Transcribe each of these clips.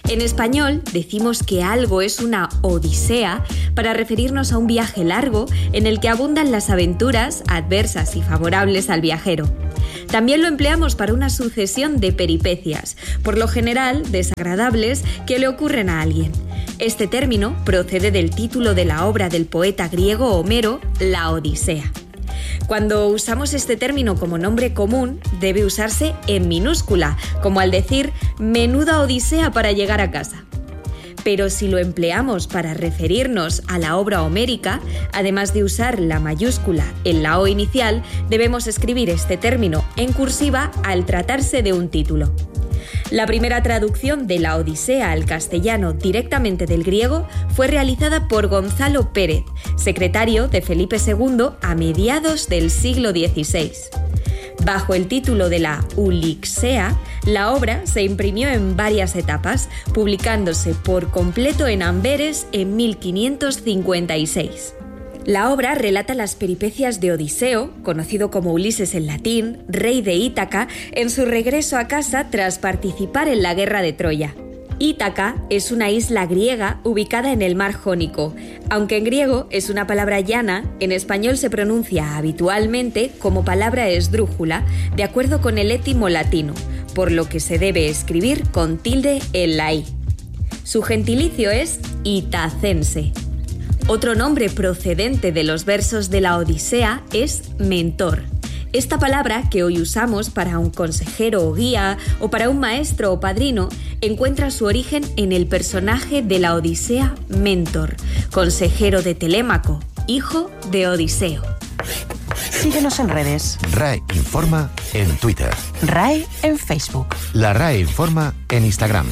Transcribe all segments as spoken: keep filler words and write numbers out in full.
En español decimos que algo es una odisea para referirnos a un viaje largo en el que abundan las aventuras adversas y favorables al viajero. También lo empleamos para una sucesión de peripecias, por lo general desagradables, que le ocurren a alguien. Este término procede del título de la obra del poeta griego Homero, La Odisea. Cuando usamos este término como nombre común, debe usarse en minúscula, como al decir menuda odisea para llegar a casa. Pero si lo empleamos para referirnos a la obra homérica, además de usar la mayúscula en la O inicial, debemos escribir este término en cursiva al tratarse de un título. La primera traducción de la Odisea al castellano directamente del griego fue realizada por Gonzalo Pérez, secretario de Felipe segundo a mediados del siglo dieciséis. Bajo el título de la Ulixea, la obra se imprimió en varias etapas, publicándose por completo en Amberes en mil quinientos cincuenta y seis. La obra relata las peripecias de Odiseo, conocido como Ulises en latín, rey de Ítaca, en su regreso a casa tras participar en la guerra de Troya. Ítaca es una isla griega ubicada en el mar Jónico. Aunque en griego es una palabra llana, en español se pronuncia habitualmente como palabra esdrújula, de acuerdo con el étimo latino, por lo que se debe escribir con tilde en la i. Su gentilicio es itacense. Otro nombre procedente de los versos de la Odisea es mentor. Esta palabra, que hoy usamos para un consejero o guía o para un maestro o padrino, encuentra su origen en el personaje de la Odisea Mentor, consejero de Telémaco, hijo de Odiseo. Síguenos en redes. R A E Informa en Twitter. R A E en Facebook. La R A E Informa en Instagram.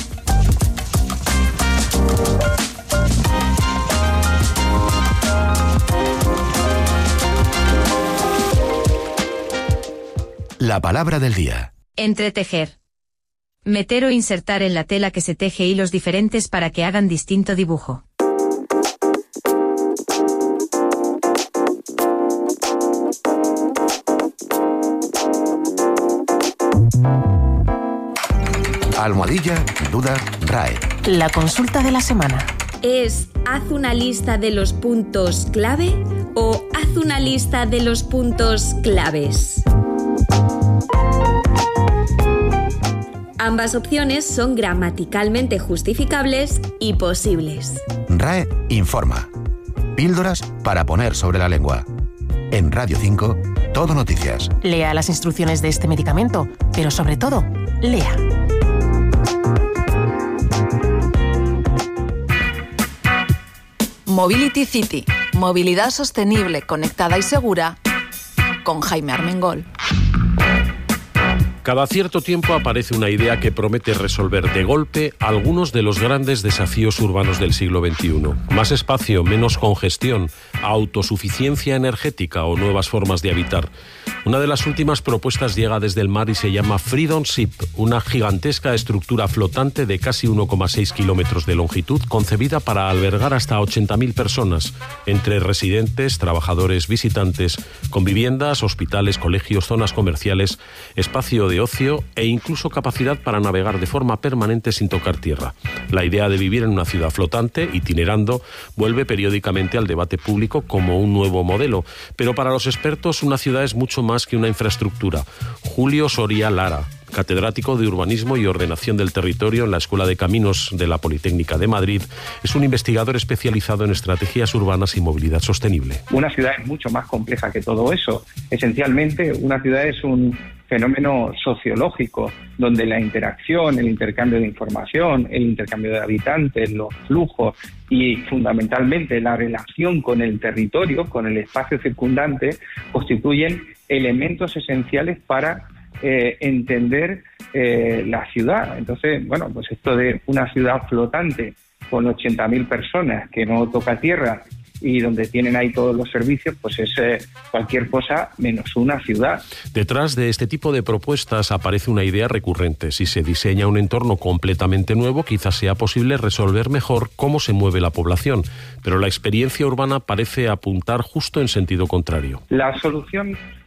La palabra del día. Entretejer. Meter o insertar en la tela que se teje hilos diferentes para que hagan distinto dibujo. Almohadilla, duda, R A E. La consulta de la semana. ¿Es haz una lista de los puntos clave o haz una lista de los puntos claves? Ambas opciones son gramaticalmente justificables y posibles. R A E Informa. Píldoras para poner sobre la lengua. En Radio cinco, Todo Noticias. Lea las instrucciones de este medicamento, pero sobre todo, lea. Mobility City. Movilidad sostenible, conectada y segura. Con Jaime Armengol. Cada cierto tiempo aparece una idea que promete resolver de golpe algunos de los grandes desafíos urbanos del siglo veintiuno. Más espacio, menos congestión, autosuficiencia energética o nuevas formas de habitar. Una de las últimas propuestas llega desde el mar y se llama Freedom Ship, una gigantesca estructura flotante de casi uno coma seis kilómetros de longitud, concebida para albergar hasta ochenta mil personas, entre residentes, trabajadores, visitantes, con viviendas, hospitales, colegios, zonas comerciales, espacio de ocio e incluso capacidad para navegar de forma permanente sin tocar tierra. La idea de vivir en una ciudad flotante, itinerando, vuelve periódicamente al debate público como un nuevo modelo, pero para los expertos una ciudad es mucho más que una infraestructura. Julio Soria Lara, catedrático de Urbanismo y Ordenación del Territorio en la Escuela de Caminos de la Politécnica de Madrid, es un investigador especializado en estrategias urbanas y movilidad sostenible. Una ciudad es mucho más compleja que todo eso. Esencialmente, una ciudad es un fenómeno sociológico donde la interacción, el intercambio de información, el intercambio de habitantes, los flujos y fundamentalmente la relación con el territorio, con el espacio circundante, constituyen elementos esenciales para eh, entender eh, la ciudad. Entonces, bueno, pues esto de una ciudad flotante con ochenta mil personas que no toca tierra y donde tienen ahí todos los servicios, pues es eh, cualquier cosa menos una ciudad. Detrás de este tipo de propuestas aparece una idea recurrente. Si se diseña un entorno completamente nuevo, quizás sea posible resolver mejor cómo se mueve la población, pero la experiencia urbana parece apuntar justo en sentido contrario. La solución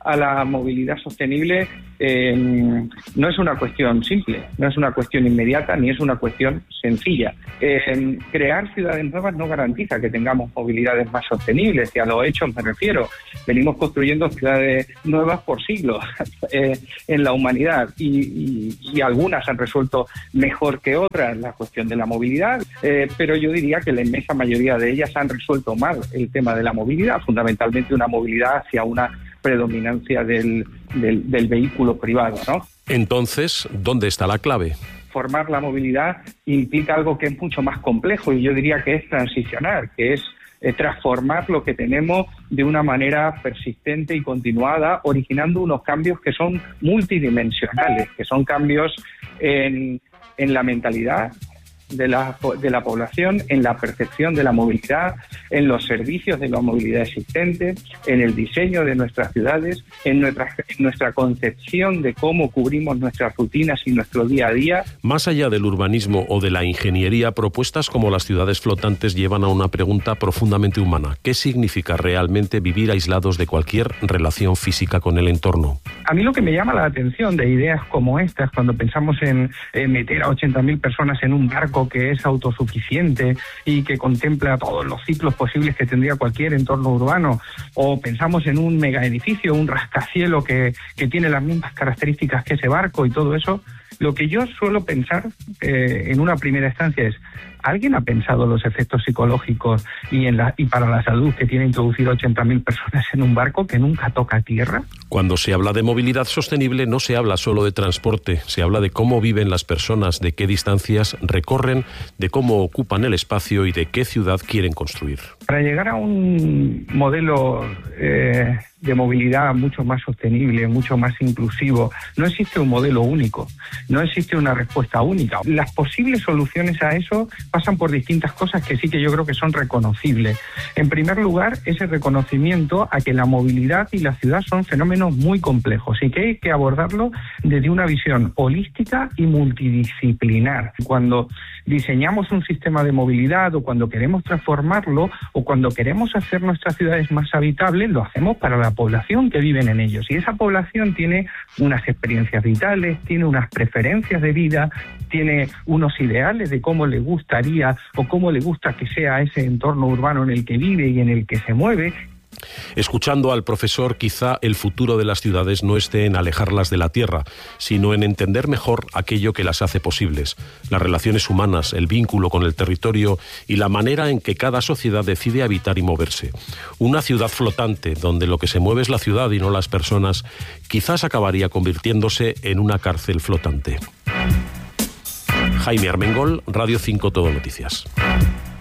a la movilidad sostenible eh, no es una cuestión simple, no es una cuestión inmediata ni es una cuestión sencilla. Eh, crear ciudades nuevas no garantiza que tengamos movilidades más sostenibles, y a los hechos me refiero. Venimos construyendo ciudades nuevas por siglos eh, en la humanidad y, y, y algunas han resuelto mejor que otras la cuestión de la movilidad, eh, pero yo diría que la inmensa mayoría de ellas han resuelto mal el tema de la movilidad, fundamentalmente una movilidad hacia una predominancia del, del, del vehículo privado, ¿no? Entonces, ¿dónde está la clave? Formar la movilidad implica algo que es mucho más complejo, y yo diría que es transicionar, que es eh, transformar lo que tenemos de una manera persistente y continuada, originando unos cambios que son multidimensionales, que son cambios en, en la mentalidad de la, de la población, en la percepción de la movilidad, en los servicios de la movilidad existente, en el diseño de nuestras ciudades, en nuestra, en nuestra concepción de cómo cubrimos nuestras rutinas y nuestro día a día. Más allá del urbanismo o de la ingeniería, propuestas como las ciudades flotantes llevan a una pregunta profundamente humana. ¿Qué significa realmente vivir aislados de cualquier relación física con el entorno? A mí lo que me llama la atención de ideas como estas, cuando pensamos en eh, meter a ochenta mil personas en un barco que es autosuficiente y que contempla todos los ciclos posibles que tendría cualquier entorno urbano, o pensamos en un megaedificio, un rascacielos que, que tiene las mismas características que ese barco y todo eso, lo que yo suelo pensar eh, en una primera instancia es: ¿alguien ha pensado los efectos psicológicos y, en la, y para la salud que tiene introducir ochenta mil personas en un barco que nunca toca tierra? Cuando se habla de movilidad sostenible no se habla solo de transporte, se habla de cómo viven las personas, de qué distancias recorren, de cómo ocupan el espacio y de qué ciudad quieren construir. Para llegar a un modelo eh, de movilidad mucho más sostenible, mucho más inclusivo, no existe un modelo único, no existe una respuesta única. Las posibles soluciones a eso pasan por distintas cosas que sí que yo creo que son reconocibles. En primer lugar, ese reconocimiento a que la movilidad y la ciudad son fenómenos muy complejos y que hay que abordarlo desde una visión holística y multidisciplinar. Cuando diseñamos un sistema de movilidad, o cuando queremos transformarlo, o cuando queremos hacer nuestras ciudades más habitables, lo hacemos para la población que viven en ellos. Y esa población tiene unas experiencias vitales, tiene unas preferencias de vida, tiene unos ideales de cómo le gustaría o cómo le gusta que sea ese entorno urbano en el que vive y en el que se mueve. Escuchando al profesor, quizá el futuro de las ciudades no esté en alejarlas de la tierra, sino en entender mejor aquello que las hace posibles, las relaciones humanas, el vínculo con el territorio y la manera en que cada sociedad decide habitar y moverse. Una ciudad flotante, donde lo que se mueve es la ciudad y no las personas, quizás acabaría convirtiéndose en una cárcel flotante. Jaime Armengol, Radio cinco Todo Noticias.